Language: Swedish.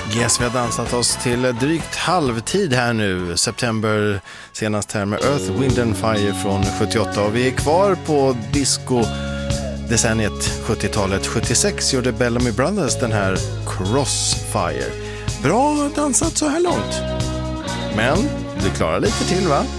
Yes, vi har dansat oss till drygt halvtid här nu. September senast här med Earth, Wind and Fire från 78. Och vi är kvar på disco-decenniet 70-talet. 76 gjorde Bellamy Brothers den här Crossfire. Bra dansat så här långt. Men du klarar lite till, va?